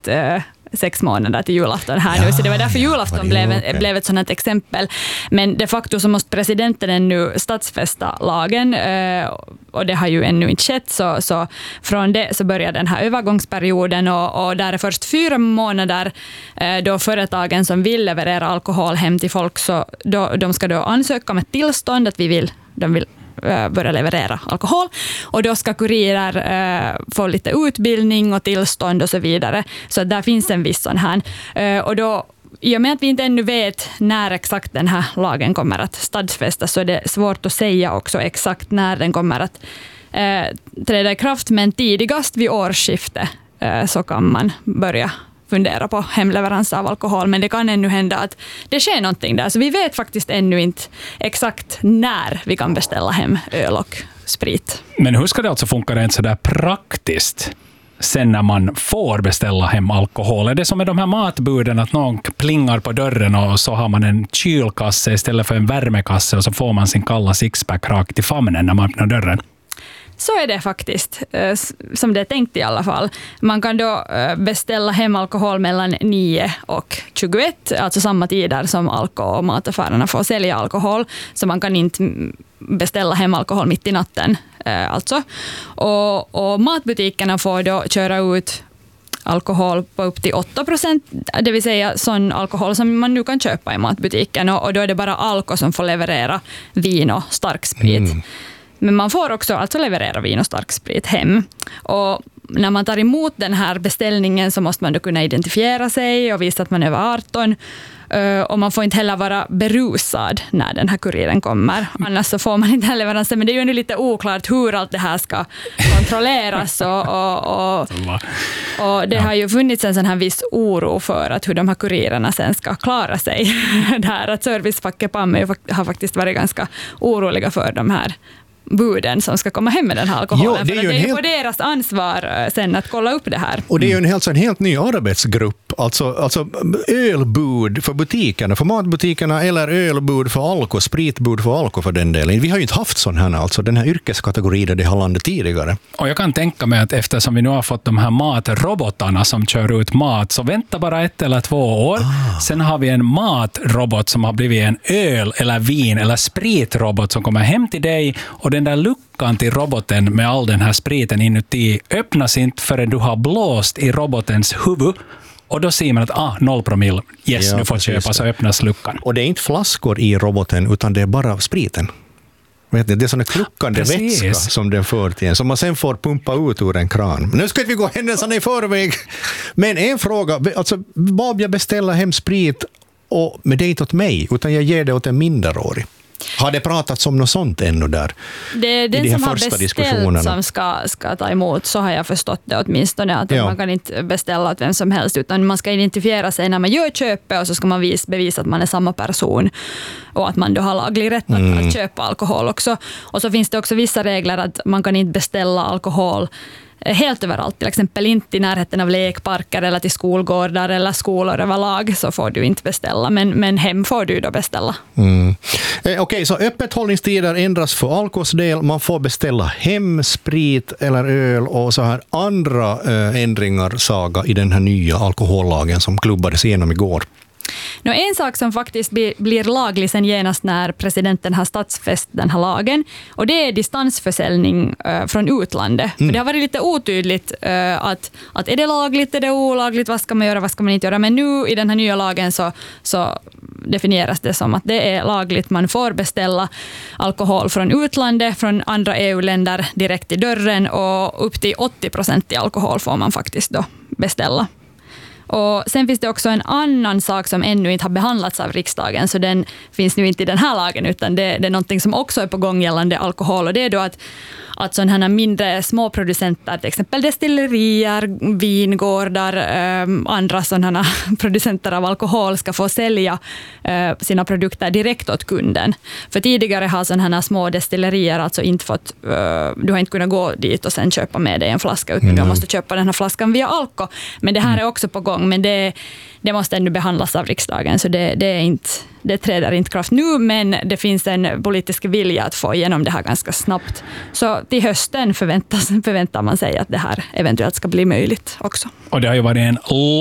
6 månader till julafton här nu, så det var därför julafton blev ett sådant exempel. Men de facto så måste presidenten ännu statsfästa lagen, och det har ju ännu inte skett, så från det så börjar den här övergångsperioden, och där är först 4 månader då företagen som vill leverera alkohol hem till folk, så de ska då ansöka om ett tillstånd att de vill börja leverera alkohol, och då ska kurirer få lite utbildning och tillstånd och så vidare, så där finns en viss sån här, och då i och med att vi inte ännu vet när exakt den här lagen kommer att stadfästas, så är det svårt att säga också exakt när den kommer att träda i kraft, men tidigast vid årsskiftet så kan man börja fundera på hemleverans av alkohol, men det kan ännu hända att det sker någonting där, så vi vet faktiskt ännu inte exakt när vi kan beställa hem öl och sprit. Men hur ska det alltså funka rent så där praktiskt sen när man får beställa hem alkohol? Är det som med de här matbuden, att någon plingar på dörren och så har man en kylkasse istället för en värmekasse, och så får man sin kalla sixpack rakt i famnen när man öppnar dörren? Så är det faktiskt, som det är tänkt i alla fall. Man kan då beställa hem alkohol mellan 9 och 21, alltså samma tider som alko- och mataffärerna får sälja alkohol. Så man kan inte beställa hem alkohol mitt i natten. Alltså. Och matbutikerna får då köra ut alkohol på upp till 8%, det vill säga sån alkohol som man nu kan köpa i matbutiken. Och då är det bara Alko som får leverera vin och starksprit. Men man får också alltså leverera vin och starksprit hem. Och när man tar emot den här beställningen så måste man då kunna identifiera sig och visa att man är över 18. Och man får inte heller vara berusad när den här kuriren kommer. Annars så får man inte leveranser. Men det är ju ändå lite oklart hur allt det här ska kontrolleras. Och det har ju funnits en sån här viss oro för att hur de här kurirerna sen ska klara sig. Där att servicefacket PAM har faktiskt varit ganska oroliga för de här buden som ska komma hem med den här alkoholen. Jo, det är ju på deras ansvar sen att kolla upp det här. Och det är ju en helt ny arbetsgrupp. Alltså ölbud för butikerna, för matbutikerna, eller ölbud för alko, spritbud för alko för den delen. Vi har ju inte haft sån här, alltså den här yrkeskategorin i det här landet tidigare. Och jag kan tänka mig att eftersom vi nu har fått de här matrobotarna som kör ut mat, så vänta bara 1 eller 2 år. Sen har vi en matrobot som har blivit en öl eller vin eller spritrobot som kommer hem till dig, och den där luckan till roboten med all den här spriten inuti öppnas inte förrän du har blåst i robotens huvud. Och då ser man att 0 promille. Yes, nu får köpa, så öppnas luckan. Och det är inte flaskor i roboten, utan det är bara spriten. Vet ni, det är sån kluckande vätska som den för till en, som man sen får pumpa ut ur en kran. Men nu ska vi gå händelserna i förväg. Men en fråga, alltså vad jag beställer hem sprit, och med det inte åt mig, utan jag ger det åt en minderårig. Har det pratats om något sånt ännu där? Det är den som har beställt som ska ta emot, så har jag förstått det åtminstone, att man kan inte beställa åt vem som helst, utan man ska identifiera sig när man gör köpet, och så ska man bevisa att man är samma person och att man då har laglig rätt att köpa alkohol också. Och så finns det också vissa regler att man kan inte beställa alkohol helt överallt, till exempel inte i närheten av lekparker eller till skolgårdar eller skolor överlag, så får du inte beställa, men hem får du då beställa. Okej, så öppethållningstider ändras för alkohols del, man får beställa hem sprit eller öl, och så här andra ändringar, Saga, i den här nya alkohollagen som klubbades igenom igår. En sak som faktiskt blir laglig sen genast när presidenten har statsfäst den här lagen, och det är distansförsäljning från utlandet. För det har varit lite otydligt att är det lagligt, är det olagligt, vad ska man göra, vad ska man inte göra. Men nu i den här nya lagen så definieras det som att det är lagligt. Man får beställa alkohol från utlandet, från andra EU-länder direkt i dörren, och upp till 80% i alkohol får man faktiskt då beställa. Och sen finns det också en annan sak som ännu inte har behandlats av riksdagen, så den finns nu inte i den här lagen, utan det är någonting som också är på gång gällande alkohol, och det är då att sådana här mindre småproducenter, till exempel destillerier, vingårdar, andra sådana producenter av alkohol ska få sälja sina produkter direkt åt kunden. För tidigare har sådana här små destillerier alltså inte fått, du har inte kunnat gå dit och sen köpa med dig en flaska, utan du måste köpa den här flaskan via Alko. Men det här är också på gång. gång, men det måste ännu behandlas av riksdagen, så det träder inte kraft nu, men det finns en politisk vilja att få igenom det här ganska snabbt. Så till hösten förväntar man sig att det här eventuellt ska bli möjligt också. Och det har ju varit en